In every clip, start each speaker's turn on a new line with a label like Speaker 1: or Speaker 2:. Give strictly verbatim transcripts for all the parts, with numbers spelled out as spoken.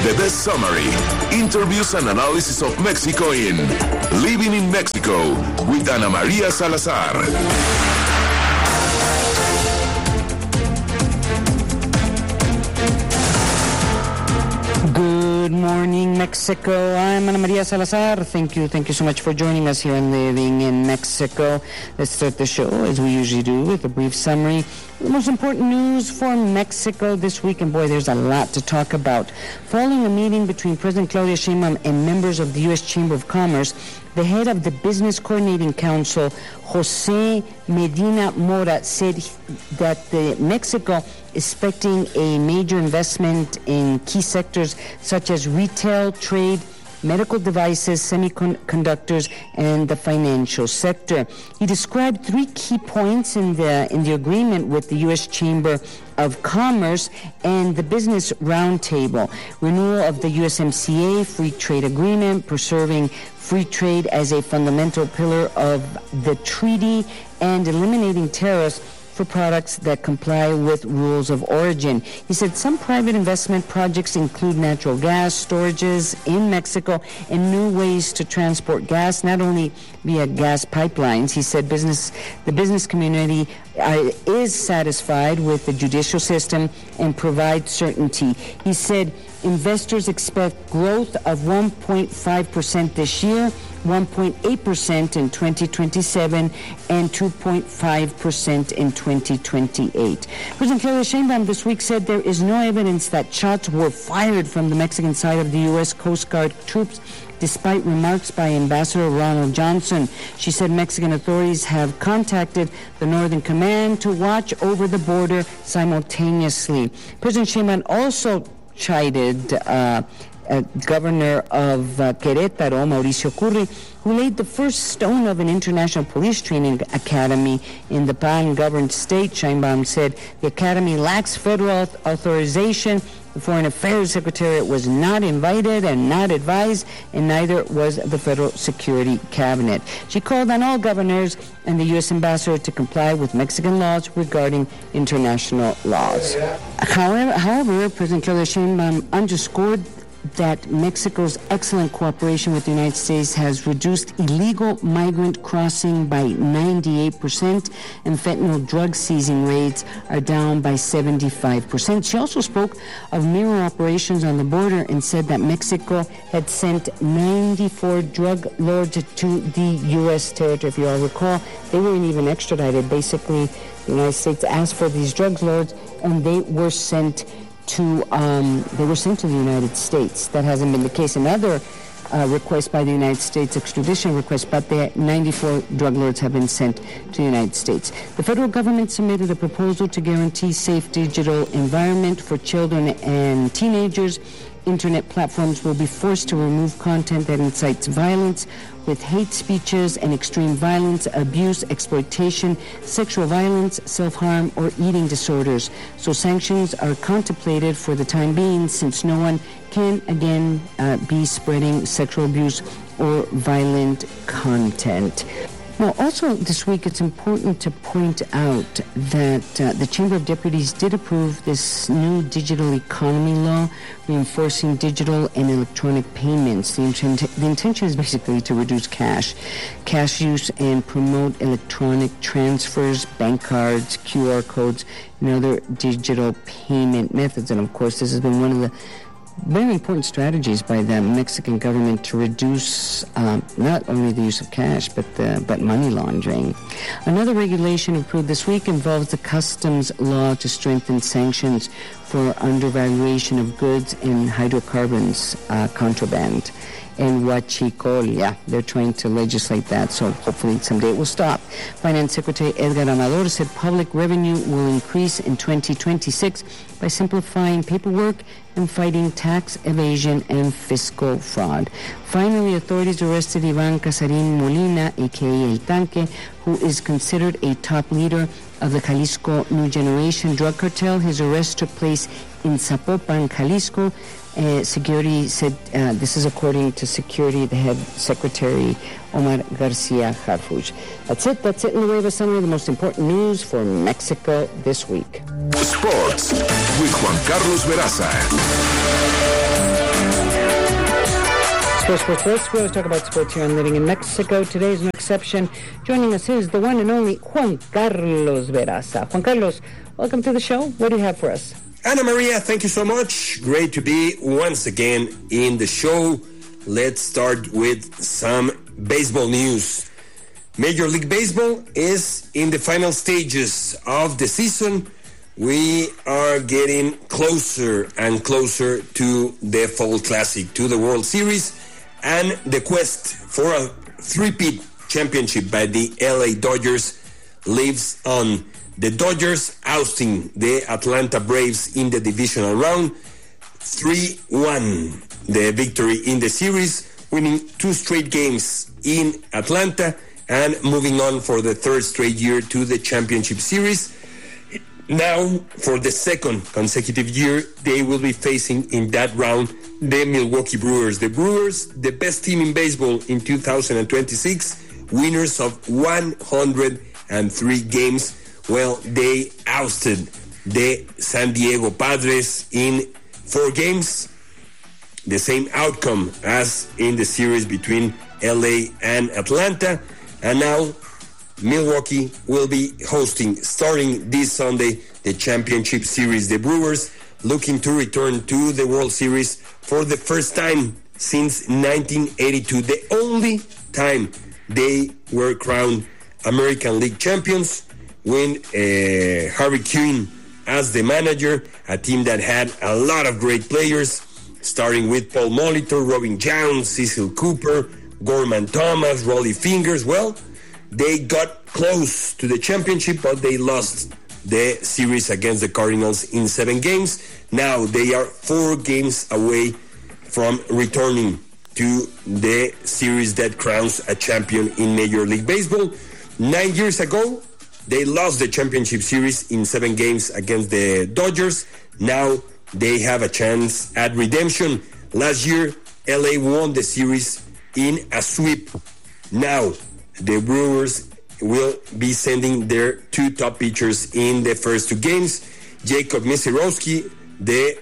Speaker 1: The Best Summary. Interviews and analysis of Mexico in Living in Mexico with Ana María Salazar.
Speaker 2: Good morning, Mexico. I'm Ana María Salazar. Thank you. Thank you so much for joining us here on Living in Mexico. Let's start the show, as we usually do, with a brief summary. The most important news for Mexico this week, and boy, there's a lot to talk about. Following a meeting between President Claudia Sheinbaum and members of the U S Chamber of Commerce, the head of the Business Coordinating Council, Jose Medina Mora, said that the Mexico is expecting a major investment in key sectors such as retail, trade, medical devices, semiconductors, and the financial sector. He described three key points in the in the agreement with the U S Chamber of Commerce and the Business Roundtable. Renewal of the U S M C A Free Trade Agreement, preserving free trade as a fundamental pillar of the treaty, and eliminating tariffs for products that comply with rules of origin. He said some private investment projects include natural gas storages in Mexico and new ways to transport gas, not only via gas pipelines. He said business, the business community uh, is satisfied with the judicial system and provides certainty. He said investors expect growth of one point five percent this year, one point eight percent in twenty twenty-seven, and two point five percent in twenty twenty-eight. President Claudia Sheinbaum this week said there is no evidence that shots were fired from the Mexican side of the U S Coast Guard troops, despite remarks by Ambassador Ronald Johnson. She said Mexican authorities have contacted the Northern Command to watch over the border simultaneously. President Sheinbaum also chided uh, uh, Governor of uh, Querétaro, Mauricio Curri, who laid the first stone of an international police training academy in the PAN-governed state. Sheinbaum said the academy lacks federal authorization. The Foreign Affairs Secretariat was not invited and not advised, and neither was the Federal Security Cabinet. She called on all governors and the U S ambassador to comply with Mexican laws regarding international laws. However, however President Claudia Sheinbaum underscored that Mexico's excellent cooperation with the United States has reduced illegal migrant crossing by ninety-eight percent, and fentanyl drug seizing rates are down by seventy-five percent. She also spoke of mirror operations on the border and said that Mexico had sent ninety-four drug lords to the U S territory. If you all recall, they weren't even extradited. Basically, the United States asked for these drug lords, and they were sent to um, they were sent to the United States. That hasn't been the case. Another uh, request by the United States, extradition request, but the ninety-four drug lords have been sent to the United States. The federal government submitted a proposal to guarantee safe digital environment for children and teenagers. Internet platforms will be forced to remove content that incites violence, with hate speeches and extreme violence, abuse, exploitation, sexual violence, self-harm, or eating disorders. So sanctions are contemplated for the time being, since no one can again uh, be spreading sexual abuse or violent content. Now, also this week, it's important to point out that uh, the Chamber of Deputies did approve this new digital economy law, reinforcing digital and electronic payments. The, intent- the intention is basically to reduce cash, cash use, and promote electronic transfers, bank cards, Q R codes, and other digital payment methods. And of course, this has been one of the very important strategies by the Mexican government to reduce um, not only the use of cash, but the, but money laundering. Another regulation approved this week involves the customs law to strengthen sanctions for undervaluation of goods and hydrocarbons uh, contraband. And huachicol, yeah, they're trying to legislate that, so hopefully someday it will stop. Finance Secretary Edgar Amador said public revenue will increase in twenty twenty-six by simplifying paperwork and fighting tax evasion and fiscal fraud. Finally, authorities arrested Ivan Casarín Molina, a k a. El Tanque, who is considered a top leader of the Jalisco New Generation drug cartel. His arrest took place in Zapopan, Jalisco. Uh, security said, uh, this is according to security, the head secretary, Omar Garcia Harfuch. That's it. That's it in the way of a summary of the most important news for Mexico this week.
Speaker 1: Sports with Juan Carlos Veraza.
Speaker 2: Sports, sports, sports. We always talk about sports here on Living in Mexico. Today is no exception. Joining us is the one and only Juan Carlos Veraza. Juan Carlos, welcome to the show. What do you have for us?
Speaker 3: Ana Maria, thank you so much. Great to be once again in the show. Let's start with some baseball news. Major League Baseball is in the final stages of the season. We are getting closer and closer to the Fall Classic, to the World Series, and the quest for a three-peat championship by the L A Dodgers lives on. The Dodgers ousting the Atlanta Braves in the divisional round, three one. The victory in the series, winning two straight games in Atlanta and moving on for the third straight year to the championship series. Now, for the second consecutive year, they will be facing in that round the Milwaukee Brewers. The Brewers, the best team in baseball in two thousand twenty-six, winners of one hundred three games. Well, they ousted the San Diego Padres in four games. The same outcome as in the series between L A and Atlanta. And now Milwaukee will be hosting, starting this Sunday, the championship series. The Brewers looking to return to the World Series for the first time since nineteen eighty-two. The only time they were crowned American League champions when uh, Harry Kuehn as the manager, a team that had a lot of great players, starting with Paul Molitor, Robin Jones, Cecil Cooper, Gorman Thomas, Rollie Fingers. Well, they got close to the championship, but they lost the series against the Cardinals in seven games. Now they are four games away from returning to the series that crowns a champion in Major League Baseball. Nine years ago, they lost the championship series in seven games against the Dodgers. Now they have a chance at redemption. Last year, L A won the series in a sweep. Now, the Brewers will be sending their two top pitchers in the first two games. Jacob Misiorowski, the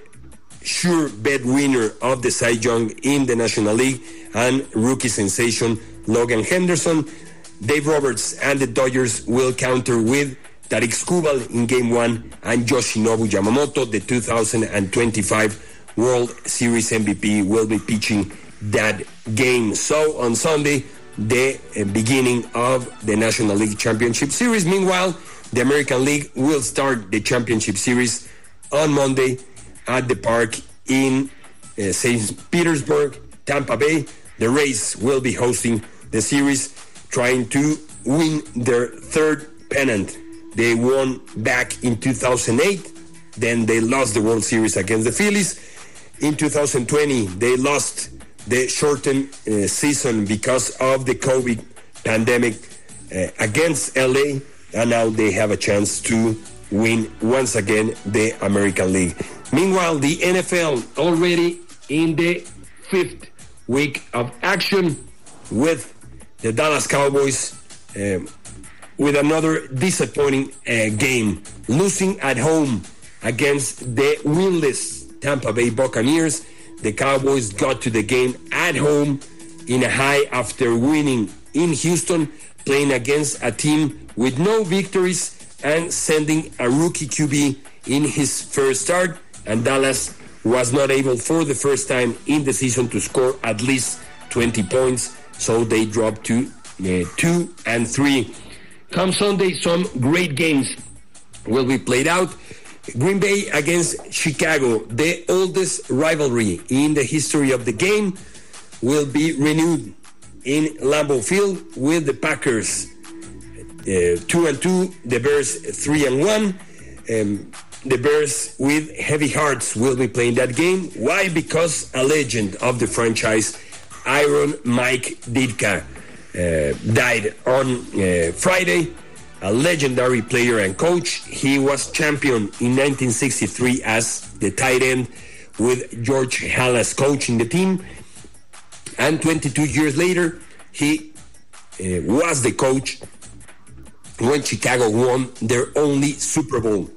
Speaker 3: sure bet winner of the Cy Young in the National League, and rookie sensation Logan Henderson. Dave Roberts and the Dodgers will counter with Tarik Skubal in game one and Yoshinobu Yamamoto, the two thousand twenty-five World Series M V P, will be pitching that game. So on Sunday, the uh, beginning of the National League Championship Series. Meanwhile, the American League will start the Championship Series on Monday at the park in uh, Saint Petersburg, Tampa Bay. The Rays will be hosting the series, trying to win their third pennant. They won back in two thousand eight. Then they lost the World Series against the Phillies. In two thousand twenty, they lost the shortened uh, season because of the COVID pandemic uh, against L A, and now they have a chance to win once again the American League. Meanwhile, the N F L already in the fifth week of action with the Dallas Cowboys uh, with another disappointing uh, game, losing at home against the winless Tampa Bay Buccaneers. The Cowboys got to the game at home in a high after winning in Houston, playing against a team with no victories and sending a rookie Q B in his first start. And Dallas was not able for the first time in the season to score at least twenty points. So they dropped to uh, two and three. Come Sunday, some great games will be played out. Green Bay against Chicago, the oldest rivalry in the history of the game, will be renewed in Lambeau Field with the Packers uh, two and two, the Bears three and one. Um, the Bears with heavy hearts will be playing that game. Why? Because a legend of the franchise, Iron Mike Ditka, uh, died on uh, Friday. A legendary player and coach. He was champion in nineteen sixty-three as the tight end with George Halas coaching the team. And twenty-two years later, he uh, was the coach when Chicago won their only Super Bowl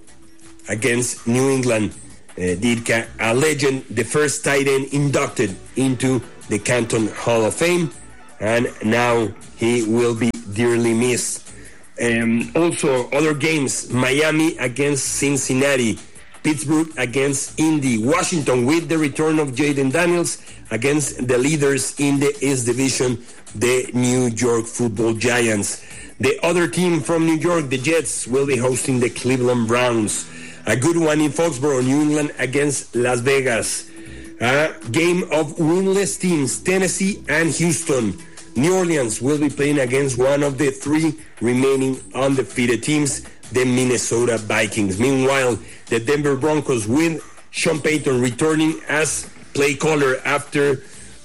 Speaker 3: against New England. Uh, Ditka, a legend, the first tight end inducted into the Canton Hall of Fame, and now he will be dearly missed. Um, also, other games, Miami against Cincinnati, Pittsburgh against Indy, Washington with the return of Jaden Daniels against the leaders in the East Division, the New York Football Giants. The other team from New York, the Jets, will be hosting the Cleveland Browns. A good one in Foxborough, New England against Las Vegas. A game of winless teams, Tennessee and Houston. New Orleans will be playing against one of the three remaining undefeated teams, the Minnesota Vikings. Meanwhile, the Denver Broncos with Sean Payton returning as play caller after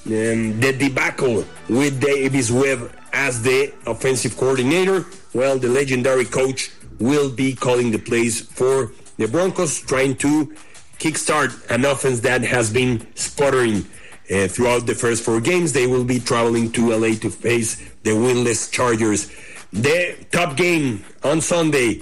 Speaker 3: um, the debacle with Davis Webb as the offensive coordinator. Well, the legendary coach will be calling the plays for the Broncos, trying to kickstart an offense that has been sputtering Uh, throughout the first four games. They will be traveling to L A to face the winless Chargers. The top game on Sunday,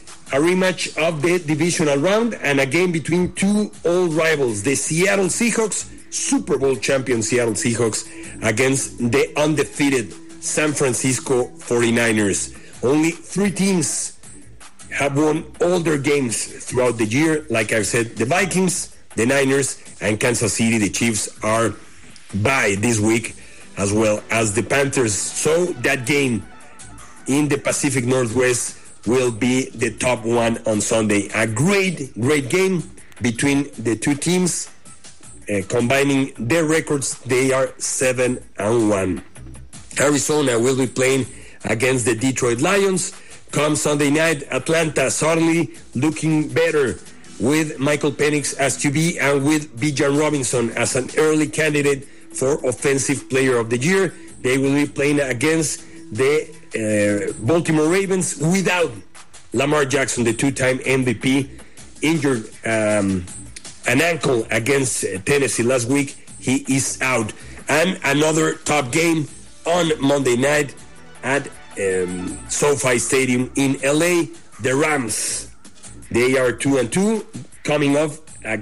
Speaker 3: a rematch of the divisional round and a game between two old rivals, the Seattle Seahawks, Super Bowl champion Seattle Seahawks, against the undefeated San Francisco forty-niners. Only three teams have won all their games throughout the year. Like I said, the Vikings, the Niners, and Kansas City, the Chiefs, are bye this week, as well as the Panthers. So that game in the Pacific Northwest will be the top one on Sunday. A great, great game between the two teams. Uh, combining their records, they are seven and one. Arizona will be playing against the Detroit Lions. Come Sunday night, Atlanta suddenly looking better, with Michael Penix as Q B and with Bijan Robinson as an early candidate for Offensive Player of the Year. They will be playing against the uh, Baltimore Ravens without Lamar Jackson, the two-time M V P, injured um, an ankle against Tennessee last week. He is out. And another top game on Monday night at um, SoFi Stadium in L A, the Rams. They are two and two, coming off a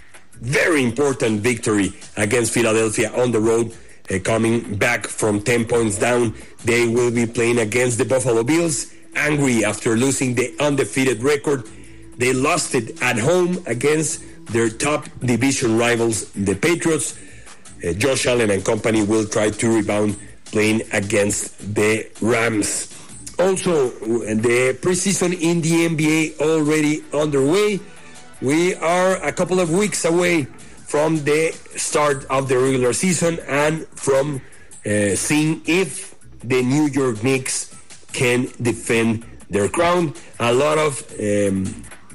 Speaker 3: very important victory against Philadelphia on the road, uh, coming back from ten points down. They will be playing against the Buffalo Bills, angry after losing the undefeated record. They lost it at home against their top division rivals, the Patriots. Uh, Josh Allen and company will try to rebound playing against the Rams. Also, the preseason in the N B A already underway. We are a couple of weeks away from the start of the regular season and from uh, seeing if the New York Knicks can defend their crown. A lot of um,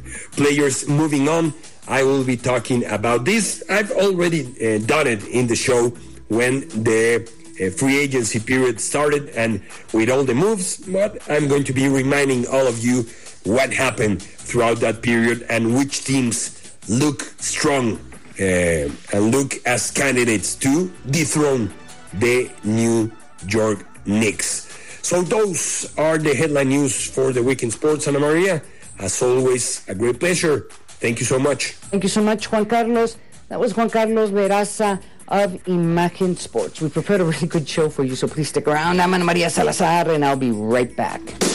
Speaker 3: players moving on. I will be talking about this. I've already uh, done it in the show when the Uh, free agency period started and with all the moves, but I'm going to be reminding all of you what happened throughout that period and which teams look strong uh, and look as candidates to dethrone the New York Knicks. So those are the headline news for the week in sports, Ana Maria. As always, a great pleasure. Thank you so much.
Speaker 2: Thank you so much, Juan Carlos. That was Juan Carlos Veraza of Imagen Sports. We prepared a really good show for you, so please stick around. I'm Ana Maria Salazar, and I'll be right back.